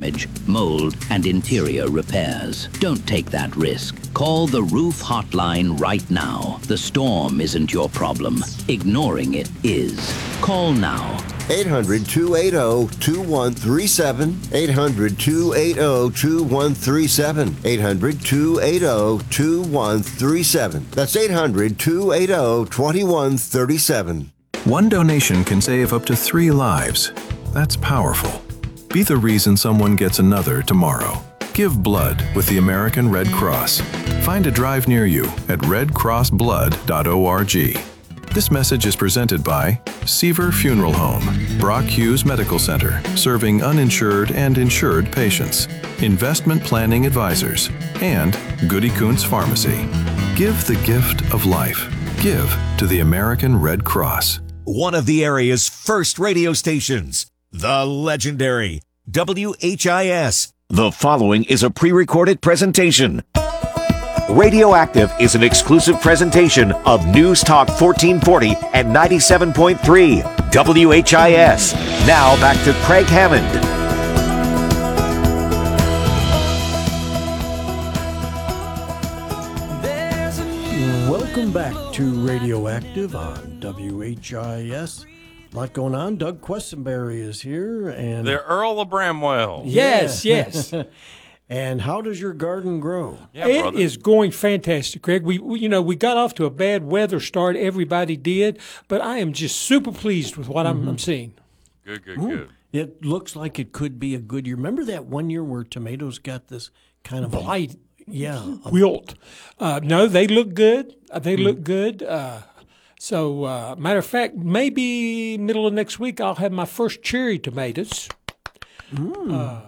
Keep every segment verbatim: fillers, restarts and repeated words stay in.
damage, mold, and interior repairs. Don't take that risk. Call the Roof Hotline right now. The storm isn't your problem. Ignoring it is. Call now. eight hundred, two eight zero, two one three seven. eight hundred, two eight zero, two one three seven. eight hundred, two eight zero, two one three seven. That's eight hundred, two eight zero, two one three seven. One donation can save up to three lives. That's powerful. Be the reason someone gets another tomorrow. Give blood with the American Red Cross. Find a drive near you at red cross blood dot org. This message is presented by Seaver Funeral Home, Brock Hughes Medical Center, serving uninsured and insured patients, Investment Planning Advisors, and Goody Kuntz Pharmacy. Give the gift of life. Give to the American Red Cross. One of the area's first radio stations, the legendary W H I S. The following is a pre-recorded presentation. Radioactive is an exclusive presentation of News Talk fourteen forty and ninety-seven point three W H I S. Now back to Craig Hammond. Welcome back to Radioactive on W H I S. A lot going on. Doug Questenberry is here, and the Earl of Bramwell. Yes, yeah. yes. And how does your garden grow? Yeah, it brother. is going fantastic, Craig. We, we, you know, we got off to a bad weather start. Everybody did, but I am just super pleased with what mm-hmm. I'm, I'm seeing. Good, good, Ooh, good. It looks like it could be a good year. Remember that one year where tomatoes got this kind of blight? Yeah, wilt. Uh, no, they look good. Uh, they mm-hmm. look good. Uh, so, uh, matter of fact, maybe middle of next week I'll have my first cherry tomatoes. Mm. Uh,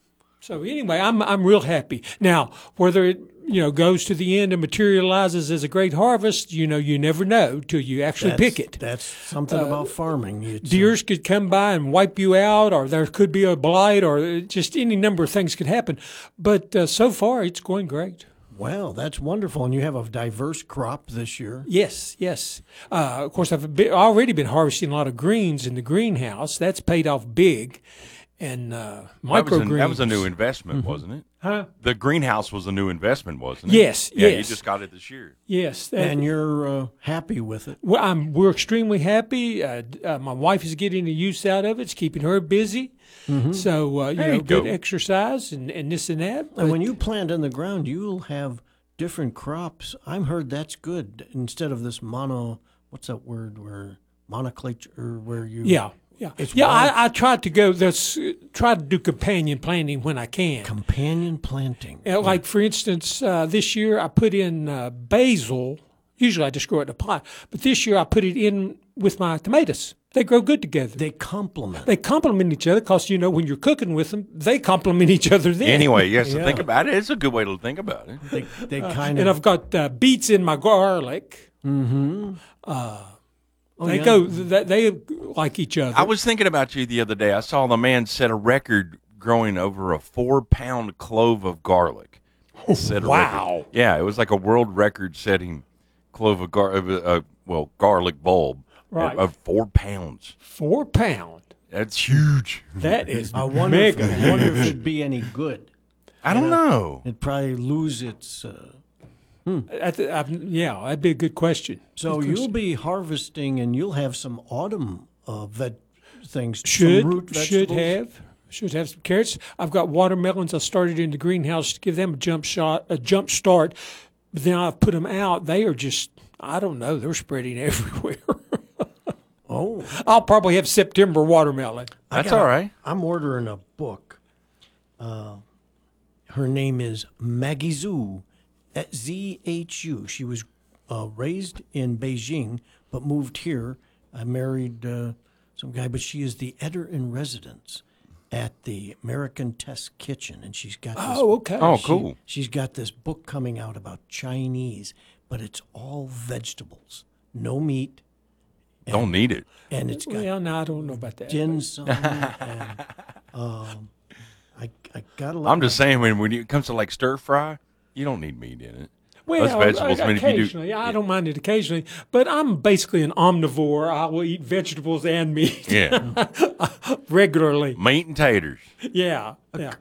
So anyway, I'm I'm real happy. Now, whether it you know goes to the end and materializes as a great harvest, you know, you never know till you actually that's, pick it. That's something uh, about farming. It's deers a... could come by and wipe you out, or there could be a blight, or just any number of things could happen. But uh, so far, it's going great. Well, that's wonderful, and you have a diverse crop this year. Yes, yes. Uh, of course, I've been, already been harvesting a lot of greens in the greenhouse. That's paid off big. And uh, microgreens. That, that was a new investment, mm-hmm. wasn't it? Huh? The greenhouse was a new investment, wasn't it? Yes, yeah, yes. you just got it this year. Yes. That, and you're uh, happy with it? Well, I'm, we're extremely happy. Uh, uh, my wife is getting the use out of it. It's keeping her busy. Mm-hmm. So, uh, you there know, you good go. exercise and, and this and that. And when you plant in the ground, you'll have different crops. I've heard that's good. Instead of this mono, what's that word, where monoculture, where you... Yeah. Yeah, it's yeah. I, I try to go. That's try to do companion planting when I can. Companion planting, uh, like for instance, uh, this year I put in uh, basil. Usually I just grow it in a pot, but this year I put it in with my tomatoes. They grow good together. They complement. They complement each other because you know when you're cooking with them, they complement each other. Then anyway, yes. Yeah. Think about it. It's a good way to think about it. They, they kind uh, of. And I've got uh, beets in my garlic. Mm-hmm. Uh, Oh, they yeah. go. They, they like each other. I was thinking about you the other day. I saw the man set a record growing over a four-pound clove of garlic. Set a wow! Record. Yeah, it was like a world record-setting clove of gar. Uh, well, garlic bulb. Right. Of four pounds. Four pound. That's huge. That is I wonder mega. If, I wonder if it'd be any good. I don't know. know. It'd probably lose its. Uh, Hmm. At the, uh, yeah, that'd be a good question. So good you'll question. be harvesting, and you'll have some autumn uh, veg things. Should some root should vegetables. have should have some carrots. I've got watermelons. I started in the greenhouse to give them a jump shot, a jump start. But then I've put them out. They are just, I don't know, they're spreading everywhere. Oh, I'll probably have September watermelon. That's got, all right. I'm ordering a book. Uh, her name is Maggie Zhu. At Z H U. She was uh, raised in Beijing, but moved here. I married uh, some guy, but she is the editor-in-residence at the American Test Kitchen, and she's got this, oh, okay. Oh, she, cool. She's got this book coming out about Chinese, but it's all vegetables, no meat. And, Don't need it. And it's got well, no, I don't know about that. dim sum, and um, I, I got a lot. I'm just saying, when, when it comes to like stir fry, you don't need meat in it. Well, Those vegetables, I mean, if you do- occasionally, I don't mind it occasionally, but I'm basically an omnivore. I will eat vegetables and meat. Yeah. regularly. Meat and taters. Yeah, yeah.